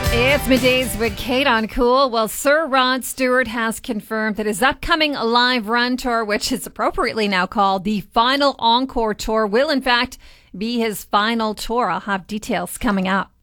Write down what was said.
It's middays with Kate on Cool. Well, Sir Rod Stewart has confirmed that his upcoming live run tour, which is appropriately now called the Final Encore Tour, will in fact be his final tour. I'll have details coming up.